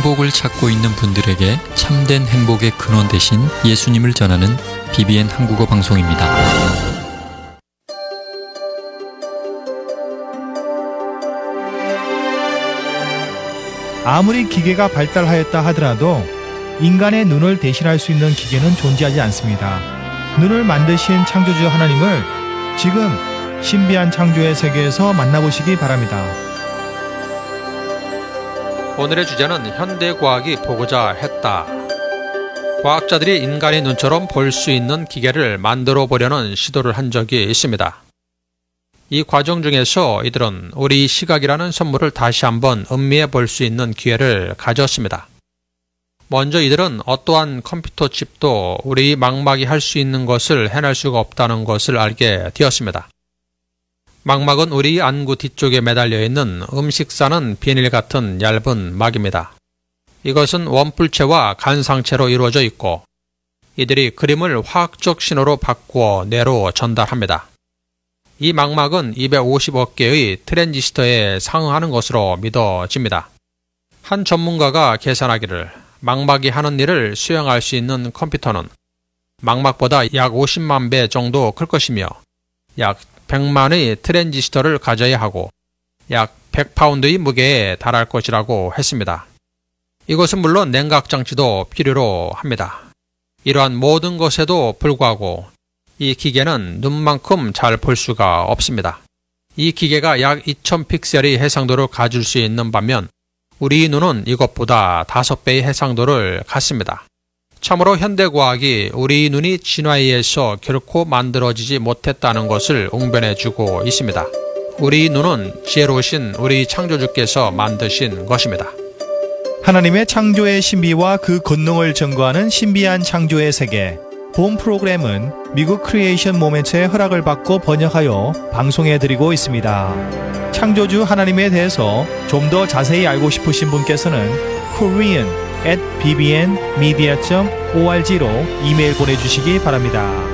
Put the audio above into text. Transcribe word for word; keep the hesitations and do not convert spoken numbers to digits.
행복을 찾고 있는 분들에게 참된 행복의 근원 되신 예수님을 전하는 비비엔 한국어 방송입니다. 아무리 기계가 발달하였다 하더라도 인간의 눈을 대신할 수 있는 기계는 존재하지 않습니다. 눈을 만드신 창조주 하나님을 지금 신비한 창조의 세계에서 만나보시기 바랍니다. 오늘의 주제는 현대과학이 보고자 했다. 과학자들이 인간의 눈처럼 볼 수 있는 기계를 만들어 보려는 시도를 한 적이 있습니다. 이 과정 중에서 이들은 우리 시각이라는 선물을 다시 한번 음미해 볼 수 있는 기회를 가졌습니다. 먼저 이들은 어떠한 컴퓨터 칩도 우리 망막이 할 수 있는 것을 해낼 수가 없다는 것을 알게 되었습니다. 망막은 우리 안구 뒤쪽에 매달려 있는 음식 싸는 비닐 같은 얇은 막입니다. 이것은 원뿔체와 간상체로 이루어져 있고 이들이 그림을 화학적 신호로 바꾸어 뇌로 전달합니다. 이 망막은 이백오십억 개의 트랜지스터에 상응하는 것으로 믿어집니다. 한 전문가가 계산하기를 망막이 하는 일을 수행할 수 있는 컴퓨터는 망막보다 약 오십만 배 정도 클 것이며 약 백만의 트랜지스터를 가져야 하고 약 백 파운드의 무게에 달할 것이라고 했습니다. 이것은 물론 냉각장치도 필요로 합니다. 이러한 모든 것에도 불구하고 이 기계는 눈만큼 잘 볼 수가 없습니다. 이 기계가 약 이천 픽셀의 해상도를 가질 수 있는 반면 우리 눈은 이것보다 다섯 배의 해상도를 갖습니다. 참으로 현대과학이 우리 눈이 진화에 의해서 결코 만들어지지 못했다는 것을 웅변해주고 있습니다. 우리 눈은 지혜로우신 우리 창조주께서 만드신 것입니다. 하나님의 창조의 신비와 그 권능을 증거하는 신비한 창조의 세계. 본 프로그램은 미국 크리에이션 모멘트의 허락을 받고 번역하여 방송해드리고 있습니다. 창조주 하나님에 대해서 좀 더 자세히 알고 싶으신 분께서는 korean at 비비엔 미디어 닷 오알지로 이메일 보내주시기 바랍니다.